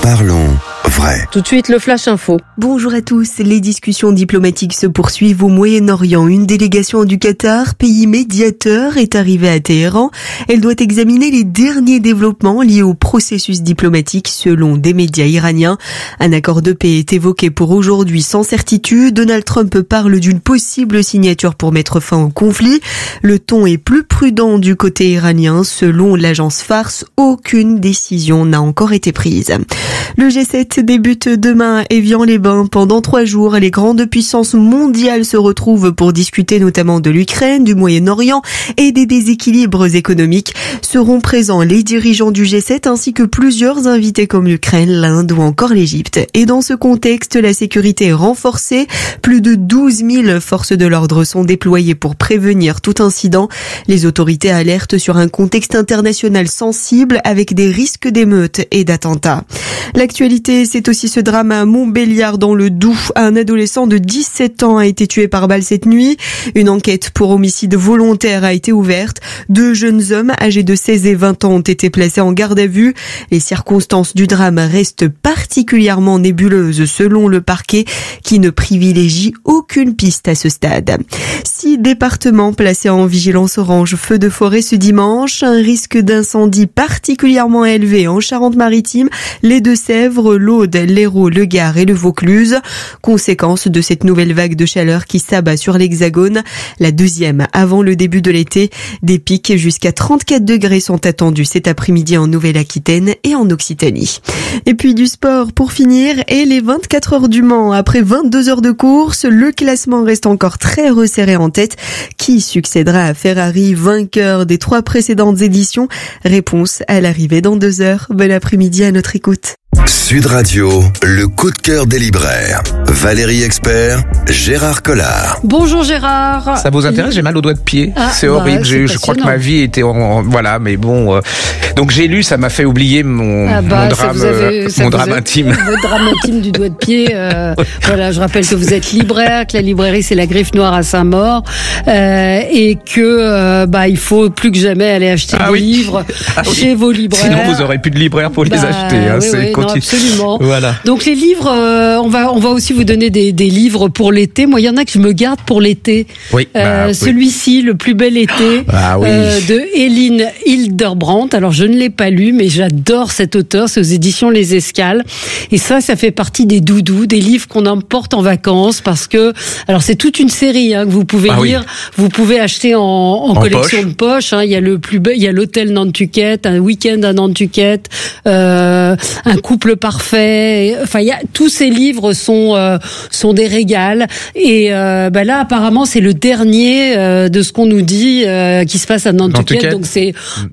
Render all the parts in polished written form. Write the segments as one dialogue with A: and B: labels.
A: Parlons vrai.
B: Tout de suite, le Flash Info.
C: Bonjour à tous. Les discussions diplomatiques se poursuivent au Moyen-Orient. Une délégation du Qatar, pays médiateur, est arrivée à Téhéran. Elle doit examiner les derniers développements liés au processus diplomatique selon des médias iraniens. Un accord de paix est évoqué pour aujourd'hui sans certitude. Donald Trump parle d'une possible signature pour mettre fin au conflit. Le ton est plus prudent du côté iranien. Selon l'agence Fars, aucune décision n'a encore été prise. Le G7 débute demain à Évian-les-Bains. Pendant 3 jours, les grandes puissances mondiales se retrouvent pour discuter notamment de l'Ukraine, du Moyen-Orient et des déséquilibres économiques. Seront présents les dirigeants du G7 ainsi que plusieurs invités comme l'Ukraine, l'Inde ou encore l'Égypte. Et dans ce contexte, la sécurité est renforcée. Plus de 12 000 forces de l'ordre sont déployées pour prévenir tout incident. Les autorités alertent sur un contexte international sensible avec des risques d'émeutes et d'attentats. L'actualité, c'est aussi ce drame à Montbéliard dans le Doubs. Un adolescent de 17 ans a été tué par balle cette nuit. Une enquête pour homicide volontaire a été ouverte. 2 jeunes hommes âgés de 16 et 20 ans ont été placés en garde à vue. Les circonstances du drame restent particulièrement nébuleuses selon le parquet qui ne privilégie aucune piste à ce stade. 6 départements placés en vigilance orange feu de forêt ce dimanche. Un risque d'incendie particulièrement élevé en Charente-Maritime, les Deux-Sèvres, l'Aude, l'Hérault, le Gard et le Vaucluse. Conséquence de cette nouvelle vague de chaleur qui s'abat sur l'Hexagone. La deuxième avant le début de l'été. Des pics jusqu'à 34 degrés sont attendus cet après-midi en Nouvelle-Aquitaine et en Occitanie. Et puis du sport pour finir et les 24 heures du Mans. Après 22 heures de course, le classement reste encore très resserré en tête. Qui succédera à Ferrari, vainqueur des 3 précédentes éditions? Réponse à l'arrivée dans 2 heures. Bon après-midi à notre écoute.
A: Sud Radio, le coup de cœur des libraires. Valérie Expert, Gérard Collard.
B: Bonjour Gérard.
D: Ça vous intéresse? J'ai mal au doigt de pied. C'est horrible. Je crois que ma vie était voilà, mais bon. Donc j'ai lu, ça m'a fait oublier mon drame intime.
B: Votre drame intime du doigt de pied. Voilà, je rappelle que vous êtes libraire, que la librairie c'est la Griffe Noire à Saint-Maur, et que il faut plus que jamais aller acheter des livres chez vos libraires.
D: Sinon vous aurez plus de libraires pour les acheter.
B: Absolument.
D: Voilà.
B: Donc les livres, on va aussi vous donner des livres pour l'été. Moi, il y en a que je me garde pour l'été.
D: Oui.
B: Celui-ci, Le plus bel été, de Hélène Hildebrandt. Alors je ne l'ai pas lu, mais j'adore cet auteur. C'est aux éditions Les Escales. Et ça fait partie des doudous, des livres qu'on emporte en vacances parce que, alors c'est toute une série que vous pouvez lire. Vous pouvez acheter en collection de poche. Il y a il y a l'hôtel Nantucket, un week-end à Nantucket. Un couple parfait. Enfin, tous ces livres sont des régals. Et là, apparemment, c'est le dernier de ce qu'on nous dit qui se passe à Nantucket. Donc c'est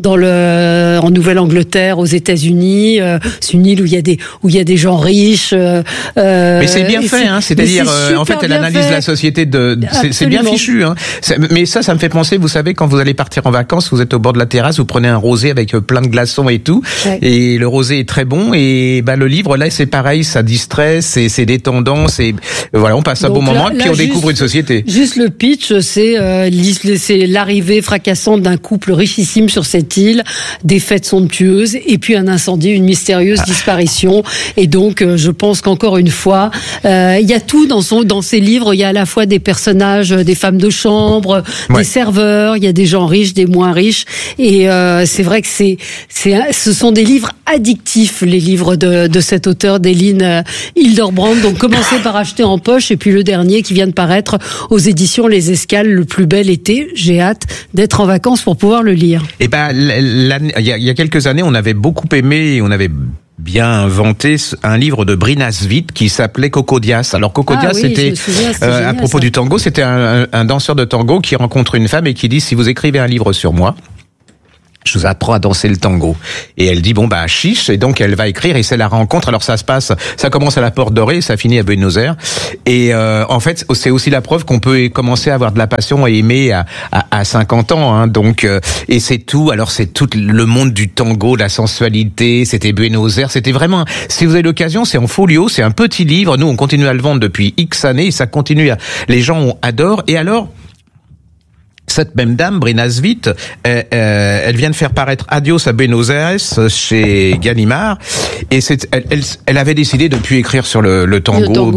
B: en Nouvelle-Angleterre, aux États-Unis. C'est une île où il y a des gens riches.
D: Mais c'est bien fait, c'est-à-dire en fait, elle analyse la société c'est bien fichu. Mais ça me fait penser. Vous savez, quand vous allez partir en vacances, vous êtes au bord de la terrasse, vous prenez un rosé avec plein de glaçons et tout, et le rosé est très bon. Et le livre là, c'est pareil, ça distrait, c'est détendant, voilà, on passe un bon moment et puis on découvre une société.
B: Juste le pitch, c'est l'arrivée fracassante d'un couple richissime sur cette île, des fêtes somptueuses et puis un incendie, une mystérieuse disparition. Et donc, je pense qu'encore une fois, il y a tout dans ces livres. Il y a à la fois des personnages, des femmes de chambre, des serveurs. Il y a des gens riches, des moins riches. Et c'est vrai que ce sont des livres addictifs, les livres de cet auteur d'Hélène Hildebrandt. Donc commencez par acheter en poche, et puis le dernier qui vient de paraître aux éditions Les Escales, Le plus bel été. J'ai hâte d'être en vacances pour pouvoir le lire.
D: Et il y a quelques années, on avait beaucoup aimé, on avait bien inventé un livre de Brinas Witt qui s'appelait Cocodias. Alors Cocodias, c'était à propos du tango, c'était un danseur de tango qui rencontre une femme et qui dit: si vous écrivez un livre sur moi, je vous apprends à danser le tango. Et elle dit chiche, et donc elle va écrire, et c'est la rencontre. Alors ça commence à la Porte Dorée, ça finit à Buenos Aires. Et en fait, c'est aussi la preuve qu'on peut commencer à avoir de la passion et aimer à 50 ans. Donc et c'est tout. Alors c'est tout le monde du tango, de la sensualité. C'était Buenos Aires. C'était vraiment. Si vous avez l'occasion, c'est en folio. C'est un petit livre. Nous, on continue à le vendre depuis X années. Et ça continue. Les gens adorent. Et alors, cette même dame, Brina Sviet, elle vient de faire paraître Adios à Buenos Aires chez Gallimard, et elle avait décidé de plus écrire sur le tango.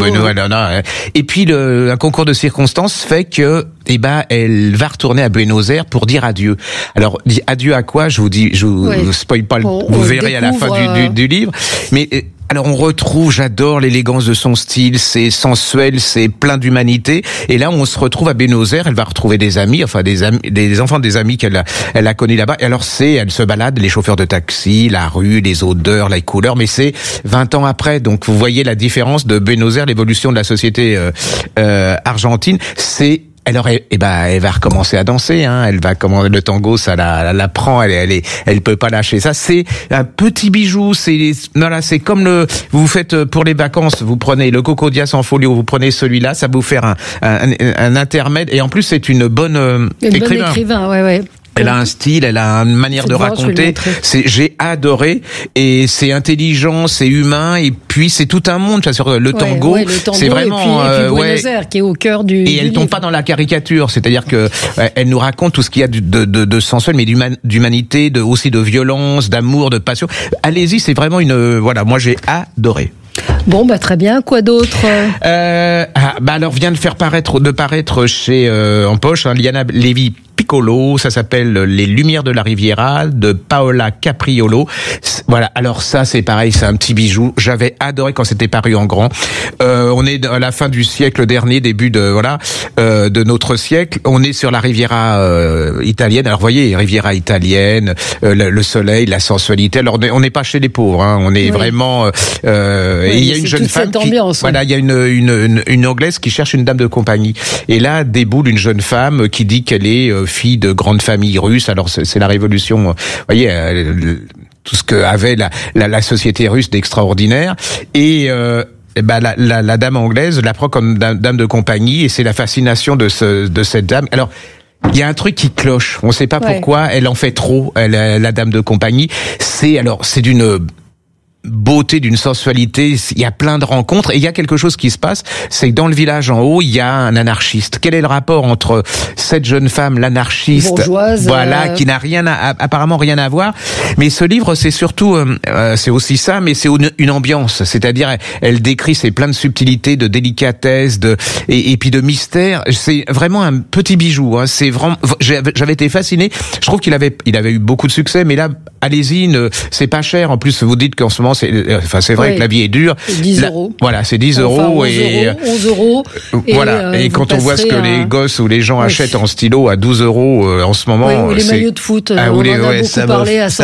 D: Et puis un concours de circonstances fait que elle va retourner à Buenos Aires pour dire adieu. Alors adieu à quoi? Je vous spoil pas, vous verrez à la fin du livre. Mais alors on retrouve, j'adore l'élégance de son style, c'est sensuel, c'est plein d'humanité. Et là, on se retrouve à Buenos Aires, elle va retrouver des amis, des enfants des amis qu'elle a connus là-bas. Et alors elle se balade, les chauffeurs de taxi, la rue, les odeurs, les couleurs, mais c'est 20 ans après. Donc vous voyez la différence de Buenos Aires, l'évolution de la société argentine. Alors, elle va recommencer à danser, Elle va commencer le tango, ça la prend, elle peut pas lâcher ça. C'est un petit bijou, c'est comme vous faites pour les vacances, vous prenez le Cocodias en folio, vous prenez celui-là, ça va vous faire un intermède, et en plus c'est une bonne écrivain,
B: ouais.
D: Elle a un style, elle a une manière de raconter. J'ai adoré, et c'est intelligent, c'est humain, et puis c'est tout un monde. Le tango, c'est vraiment
B: et puis Buenos Aires qui est au cœur du.
D: Et elle tombe pas dans la caricature, c'est-à-dire que elle nous raconte tout ce qu'il y a de sensuel, mais d'humanité, aussi de violence, d'amour, de passion. Allez-y, c'est vraiment moi j'ai adoré.
B: Bon, très bien. Quoi d'autre?
D: Alors vient de paraître chez en poche, Liana Levi Piccolo, ça s'appelle Les Lumières de la Riviera de Paola Capriolo. Voilà, alors ça c'est pareil, c'est un petit bijou. J'avais adoré quand c'était paru en grand. On est à la fin du siècle dernier, début de notre siècle. On est sur la Riviera italienne. Alors vous voyez, Riviera italienne, le soleil, la sensualité. Alors on n'est pas chez les pauvres, on est vraiment. Et il y a une jeune femme il y a une Anglaise qui cherche une dame de compagnie. Et là déboule une jeune femme qui dit qu'elle est fille de grande famille russe. Alors c'est la révolution, vous voyez, tout ce que avait la société russe d'extraordinaire. Et la dame anglaise la prend comme dame de compagnie, et c'est la fascination de cette dame. Alors il y a un truc qui cloche. On ne sait pas pourquoi. Elle en fait trop. La dame de compagnie. C'est d'une beauté, d'une sensualité, il y a plein de rencontres, et il y a quelque chose qui se passe, c'est que dans le village en haut, il y a un anarchiste. Quel est le rapport entre cette jeune femme, l'anarchiste,
B: bourgeoise,
D: qui n'a apparemment rien à voir. Mais ce livre, c'est surtout, c'est aussi ça, mais c'est une ambiance. C'est-à-dire, elle décrit, c'est plein de subtilités, de délicatesse, et puis de mystère. C'est vraiment un petit bijou. C'est vraiment, j'avais été fasciné. Je trouve qu'il avait eu beaucoup de succès, mais là, allez-y, c'est pas cher. En plus, vous dites qu'en ce moment, c'est vrai que la vie est dure.
B: 10 euros.
D: Voilà, c'est 10 euros.
B: 11 euros.
D: Voilà. Et quand on voit ce que les gosses ou les gens achètent en stylo à 12 euros en ce moment.
B: Ou les maillots de foot. On en a beaucoup parlé à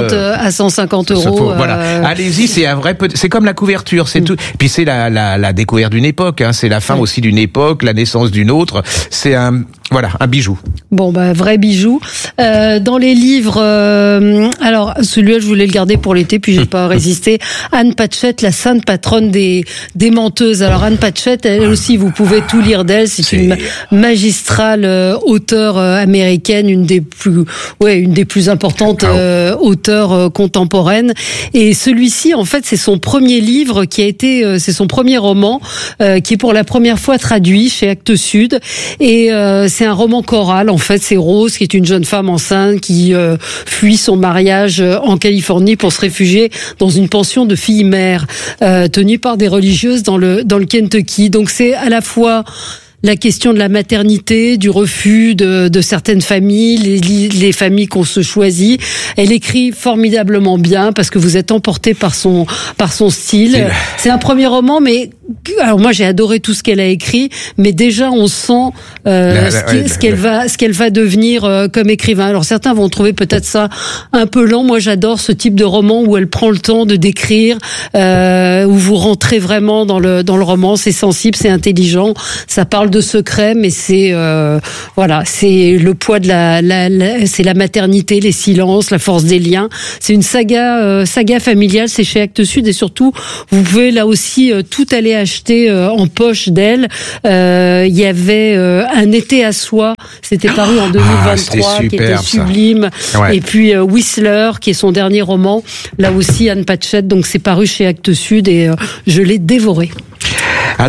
B: 150 euros.
D: Voilà. Allez-y, c'est comme la couverture, c'est tout. Puis c'est la découverte d'une époque, c'est la fin aussi d'une époque, la naissance d'une autre. C'est un bijou.
B: Bon, vrai bijou. Dans les livres, alors celui-là, je voulais le garder pour l'été, puis j'ai pas résisté. Anne Patchett, la sainte patronne des menteuses. Alors Anne Patchett, elle aussi, vous pouvez tout lire d'elle. C'est une magistrale auteure américaine, une des plus importantes auteurs contemporaines. Et celui-ci, en fait, c'est son premier livre c'est son premier roman qui est pour la première fois traduit chez Actes Sud. Et c'est un roman choral. En fait, c'est Rose, qui est une jeune femme enceinte qui fuit son mariage en Californie pour se réfugier dans une pension de filles mères tenue par des religieuses dans le Kentucky. Donc c'est à la fois la question de la maternité, du refus de certaines familles, les familles qu'on se choisit. Elle écrit formidablement bien parce que vous êtes emporté par son style. C'est un premier roman, mais alors moi j'ai adoré tout ce qu'elle a écrit, mais déjà on sent ce qu'elle va devenir comme écrivain. Alors certains vont trouver peut-être ça un peu lent. Moi j'adore ce type de roman où elle prend le temps de décrire, où vous rentrez vraiment dans le roman. C'est sensible, c'est intelligent, ça parle de secrets, mais c'est c'est le poids de c'est la maternité, les silences, la force des liens. C'est une saga familiale. C'est chez Actes Sud, et surtout vous pouvez là aussi tout aller acheter en poche d'elle. Il y avait Un été à soi, c'était paru en 2023, qui était sublime. Ouais. Et puis Whistler, qui est son dernier roman, là aussi Anne Patchett, donc c'est paru chez Actes Sud, et je l'ai dévoré.
D: Alors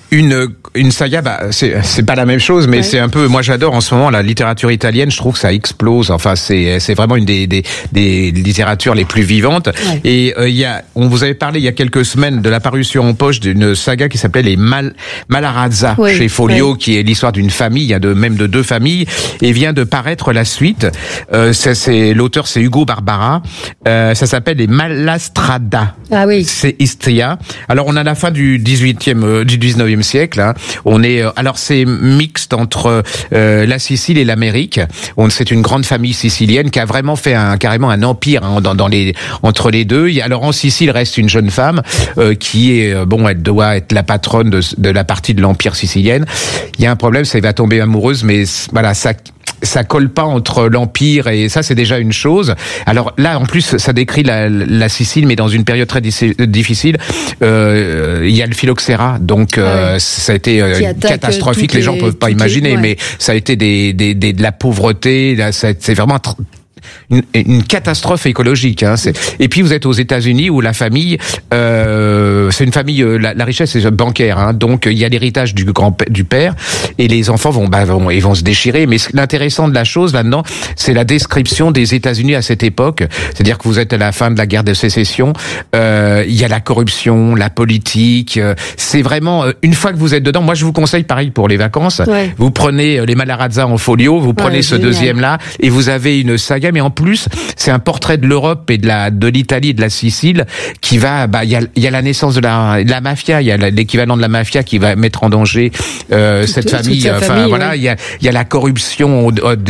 D: Une saga, c'est pas la même chose, mais c'est un peu. Moi, j'adore en ce moment la littérature italienne. Je trouve que ça explose. Enfin, c'est vraiment une des littératures les plus vivantes. Ouais. Et on vous avait parlé il y a quelques semaines de la parution en poche d'une saga qui s'appelait les Malarazza chez Folio, qui est l'histoire d'une famille, même de deux familles, et vient de paraître la suite. L'auteur, c'est Ugo Barbara. Ça s'appelle les Malastrada.
B: Ah oui.
D: C'est Istria. Alors, on a la fin du 19e siècle. Hein. Alors c'est mixte entre la Sicile et l'Amérique. C'est une grande famille sicilienne qui a vraiment fait carrément un empire entre les deux. Alors en Sicile reste une jeune femme qui est elle doit être la patronne de la partie de l'empire sicilienne. Il y a un problème, c'est qu'elle va tomber amoureuse, mais voilà, ça colle pas entre l'empire et ça, c'est déjà une chose. Alors là, en plus, ça décrit la Sicile, mais dans une période très difficile. Il y a le phylloxéra, donc ça a été catastrophique. Les gens peuvent pas imaginer, mais ça a été de la pauvreté. Là, c'est vraiment une catastrophe écologique. Hein. Et puis vous êtes aux États-Unis où la famille, c'est une famille, la richesse est bancaire. Hein. Donc il y a l'héritage du père et les enfants ils vont se déchirer. Mais l'intéressant de la chose là-dedans, c'est la description des États-Unis à cette époque. C'est-à-dire que vous êtes à la fin de la guerre de sécession. Il y a la corruption, la politique. C'est vraiment une fois que vous êtes dedans. Moi, je vous conseille pareil pour les vacances. Ouais. Vous prenez les Malarazza en folio, vous prenez ce deuxième là et vous avez une saga. Mais en plus, c'est un portrait de l'Europe et de l'Italie et de la Sicile qui va. Il y a la naissance de la mafia. Il y a l'équivalent de la mafia qui va mettre en danger cette famille. Voilà. Il y a la corruption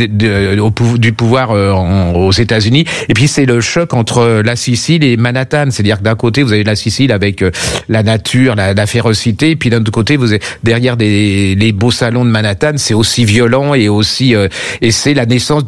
D: du pouvoir aux États-Unis. Et puis c'est le choc entre la Sicile et Manhattan. C'est-à-dire que d'un côté vous avez la Sicile avec la nature, la férocité, et puis d'un autre côté vous avez derrière les beaux salons de Manhattan, c'est aussi violent et aussi et c'est la naissance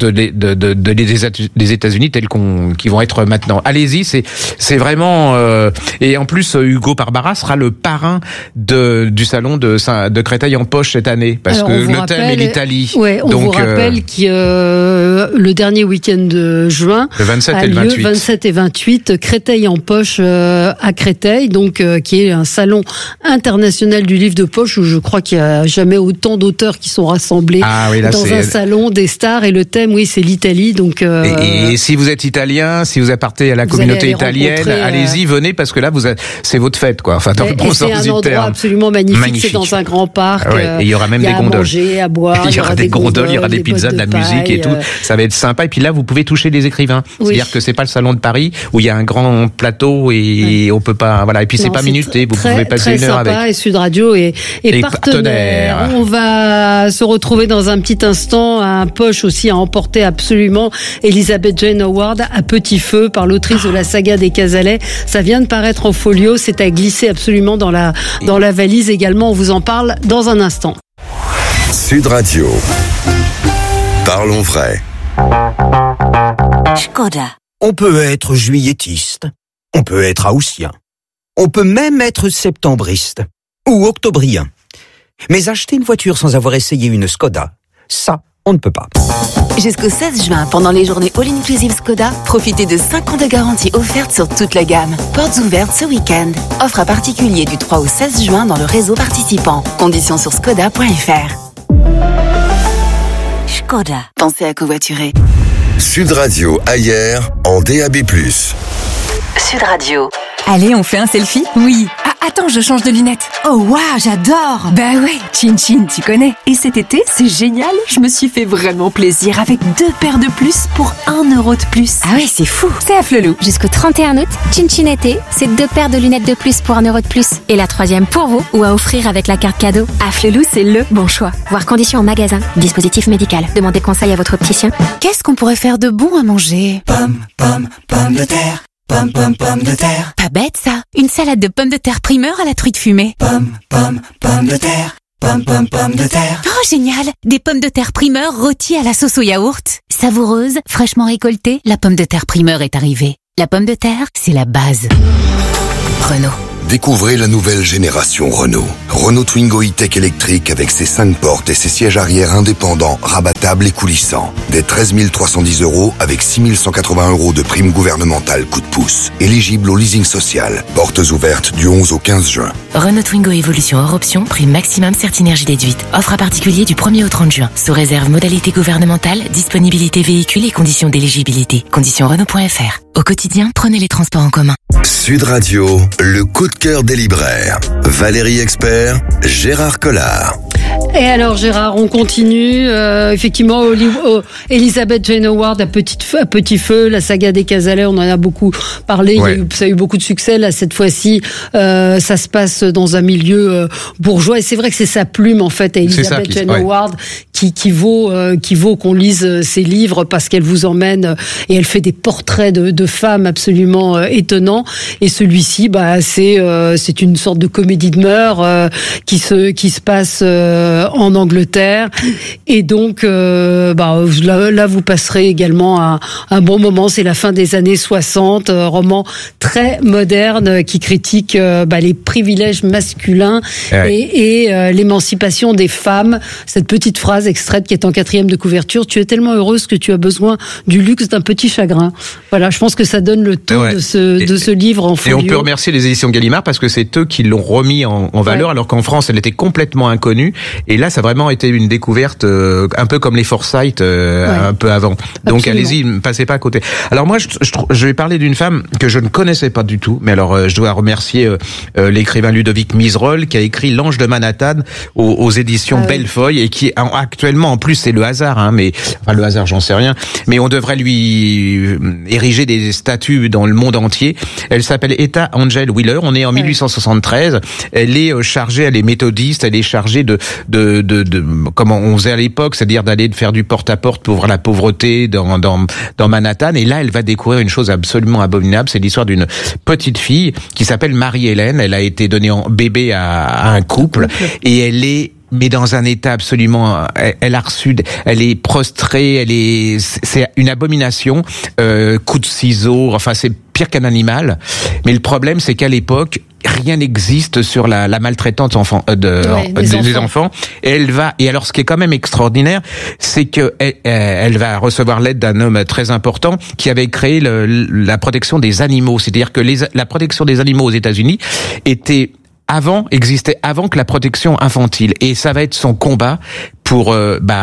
D: des États-Unis tels qui vont être maintenant. Allez-y, c'est vraiment et en plus Ugo Barbara sera le parrain du salon de Créteil en Poche cette année parce que le thème est l'Italie.
B: Ouais, on vous rappelle que le dernier week-end de juin,
D: le 27
B: a
D: et le 28.
B: 27 et 28, Créteil en Poche à Créteil, donc qui est un salon international du livre de poche où je crois qu'il n'y a jamais autant d'auteurs qui sont rassemblés dans un salon des stars et le thème, c'est l'Italie. Donc
D: et si vous êtes italien, si vous appartenez à la communauté italienne, allez-y, venez parce que là c'est votre fête quoi. Enfin, dans le bon sens du terme.
B: C'est un endroit absolument magnifique. C'est dans un grand parc.
D: Et il y aura même des gondoles.
B: Manger, à boire.
D: Il y aura des gondoles, il y aura des pizzas, de la musique et tout. Ça va être sympa. Et puis là, vous pouvez toucher des écrivains. C'est-à-dire que c'est pas le salon de Paris où il y a un grand plateau et on peut pas. Voilà. Et puis c'est pas minuté. Vous pouvez passer une heure avec.
B: Et Sud Radio est partenaire. On va se retrouver dans un petit instant. Un poche aussi à emporter absolument. Elizabeth Jane Howard à petit feu par l'autrice de la saga des Casalets. Ça vient de paraître en folio. C'est à glisser absolument dans la valise également. On vous en parle dans un instant.
A: Sud Radio. Parlons vrai.
E: Škoda. On peut être juilletiste. On peut être haussien. On peut même être septembriste. Ou octobrien. Mais acheter une voiture sans avoir essayé une Škoda, ça, on ne peut pas.
F: Jusqu'au 16 juin, pendant les journées All-Inclusive Škoda, profitez de 5 ans de garantie offerte sur toute la gamme. Portes ouvertes ce week-end. Offre à particulier du 3 au 16 juin dans le réseau participant. Conditions sur škoda.fr. Škoda. Pensez à covoiturer.
A: Sud Radio ailleurs en DAB+.
F: Sud Radio.
G: Allez, on fait un selfie ? Oui. Ah, attends, je change de lunettes. Oh, waouh, j'adore. Bah ouais, Chin Chin, tu connais. Et cet été, c'est génial. Je me suis fait vraiment plaisir avec 2 paires de plus pour 1 euro de plus.
H: Ah ouais, c'est fou.
G: C'est à Flelou.
H: Jusqu'au 31 août, Chin Chin été, c'est 2 paires de lunettes de plus pour 1 euro de plus. Et la 3e pour vous ou à offrir avec la carte cadeau.
G: À Flelou, c'est le bon choix.
H: Voir conditions en magasin. Dispositif médical. Demandez conseil à votre opticien.
F: Qu'est-ce qu'on pourrait faire de bon à manger ?
I: Pommes de terre. Pommes de terre.
F: Pas bête ça. Une salade de pommes de terre primeur à la truite fumée.
I: Pommes de terre. Pommes de terre.
F: Oh génial. Des pommes de terre primeur rôties à la sauce au yaourt. Savoureuse, fraîchement récoltée, la pomme de terre primeur est arrivée. La pomme de terre, c'est la base. Renault.
A: Découvrez la nouvelle génération Renault. Renault Twingo E-Tech électrique avec ses 5 portes et ses sièges arrière indépendants, rabattables et coulissants. Dès 13 310 € avec 6 180 € de prime gouvernementale coup de pouce. Éligible au leasing social. Portes ouvertes du 11 au 15 juin.
J: Renault Twingo Evolution hors option, prime maximum Certinergie déduite. Offre à particulier du 1er au 30 juin. Sous réserve modalité gouvernementale, disponibilité véhicule et conditions d'éligibilité. Conditions Renault.fr. Au quotidien, prenez les transports en commun.
A: Sud Radio, le coup de cœur des libraires. Valérie Expert, Gérard Collard.
B: Et alors Gérard, on continue. Effectivement, Elizabeth Jane Howard à Petit Feu, la saga des Cazalet, on en a beaucoup parlé. Ouais. Ça a eu beaucoup de succès. Là, cette fois-ci, ça se passe dans un milieu bourgeois. Et c'est vrai que c'est sa plume en fait, à Elizabeth Jane Howard, qui vaut qu'on lise ses livres parce qu'elle vous emmène et elle fait des portraits de femmes absolument étonnants. Et celui-ci, c'est une sorte de comédie de mœurs qui se passe en Angleterre, et donc là vous passerez également un bon moment. C'est la fin des années 60, roman très moderne qui critique les privilèges masculins et l'émancipation des femmes. Cette petite phrase extraite qui est en 4e de couverture: tu es tellement heureuse que tu as besoin du luxe d'un petit chagrin. Voilà, je pense que ça donne le ton de ce livre en folio.
D: Et on peut remercier les éditions Gallimard parce que c'est eux qui l'ont remis en valeur, alors qu'en France elle était complètement inconnue. Et là, ça a vraiment été une découverte, un peu comme les Forsyth, un peu avant. Donc, allez-y, ne passez pas à côté. Alors moi, je vais parler d'une femme que je ne connaissais pas du tout, mais alors je dois remercier l'écrivain Ludovic Miserol qui a écrit L'Ange de Manhattan aux éditions Bellefeuille, et qui actuellement, en plus, c'est le hasard, le hasard, j'en sais rien, mais on devrait lui ériger des statues dans le monde entier. Elle s'appelle Etta Angel Wheeler. On est en 1873. Elle est chargée, elle est méthodiste, elle est chargée de comment on faisait à l'époque, c'est-à-dire d'aller faire du porte-à-porte pour voir la pauvreté dans Manhattan. Et là, elle va découvrir une chose absolument abominable. C'est l'histoire d'une petite fille qui s'appelle Marie-Hélène. Elle a été donnée en bébé à un couple, et elle est dans un état absolument, elle est prostrée, c'est une abomination, coup de ciseaux, enfin c'est pire qu'un animal. Mais le problème, c'est qu'à l'époque, rien n'existe sur la maltraitance des enfants. Et alors, ce qui est quand même extraordinaire, c'est que elle va recevoir l'aide d'un homme très important qui avait créé la protection des animaux. C'est-à-dire que la protection des animaux aux États-Unis existait avant que la protection infantile, et ça va être son combat pour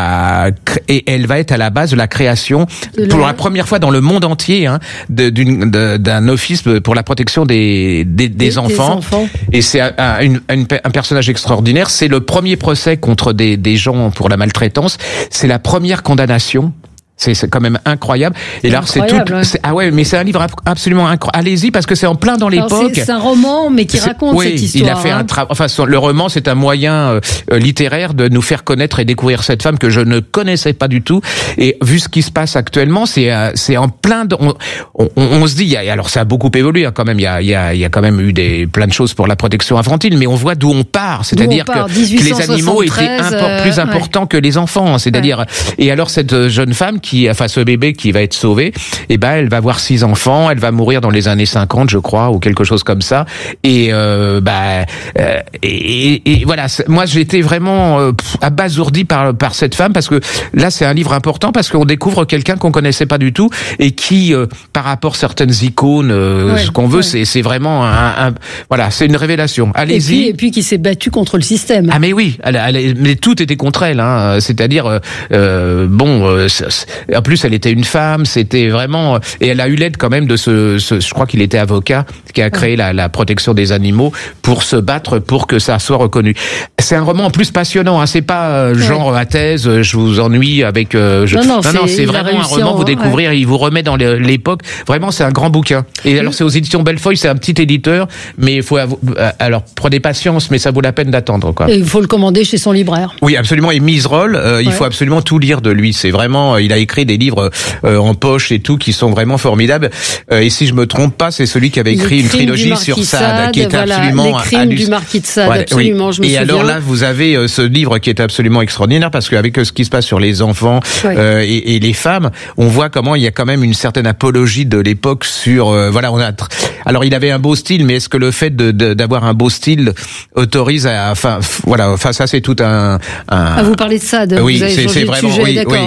D: et elle va être à la base de la création pour la première fois dans le monde entier d'un office pour la protection des enfants. Et c'est un personnage extraordinaire. C'est le premier procès contre des gens pour la maltraitance. C'est la première condamnation. C'est quand même incroyable. Et là, mais c'est un livre absolument incroyable. Allez-y, parce que c'est en plein dans l'époque.
B: C'est un roman, mais qui raconte cette histoire.
D: Il a fait le roman, c'est un moyen littéraire de nous faire connaître et découvrir cette femme que je ne connaissais pas du tout. Et vu ce qui se passe actuellement, c'est en plein. On se dit, alors ça a beaucoup évolué quand même. Il y a quand même eu plein de choses pour la protection infantile, mais on voit d'où on part. C'est-à-dire que les animaux étaient plus importants que les enfants. C'est-à-dire, et alors cette jeune femme ce bébé qui va être sauvé, elle va avoir 6 enfants, elle va mourir dans les années 50, je crois, ou quelque chose comme ça. Et voilà, moi j'ai été vraiment abasourdi par cette femme, parce que là c'est un livre important, parce qu'on découvre quelqu'un qu'on connaissait pas du tout, et qui, par rapport à certaines icônes, ce qu'on veut, c'est vraiment voilà, c'est une révélation. Allez-y.
B: Et puis qui s'est battue contre le système.
D: Ah mais oui, mais tout était contre elle, c'est-à-dire en plus, elle était une femme, c'était vraiment, et elle a eu l'aide quand même de je crois qu'il était avocat, qui a créé la protection des animaux pour se battre pour que ça soit reconnu. C'est un roman en plus passionnant, c'est pas genre à thèse, je vous ennuie avec. Non, c'est vraiment un roman. Vous découvrir, il vous remet dans l'époque. Vraiment, c'est un grand bouquin. Et alors, c'est aux éditions Bellefeuille, c'est un petit éditeur, mais il faut alors prenez patience, mais ça vaut la peine d'attendre, quoi.
B: Et il faut le commander chez son libraire.
D: Oui, absolument. Et Miserol, il faut absolument tout lire de lui. C'est vraiment, il a écrit des livres en poche et tout qui sont vraiment formidables. Et si je me trompe pas, c'est celui qui avait écrit une trilogie sur Sade, qui était absolument
B: les crimes du marquis de Sade, absolument. Je me souviens.
D: Et alors là, vous avez ce livre qui est absolument extraordinaire, parce qu'avec ce qui se passe sur les enfants et les femmes, on voit comment il y a quand même une certaine apologie de l'époque sur Alors il avait un beau style, mais est-ce que le fait d'avoir un beau style autorise à, enfin ça c'est tout un.
B: Vous parlez de ça,
D: oui, c'est vraiment, oui,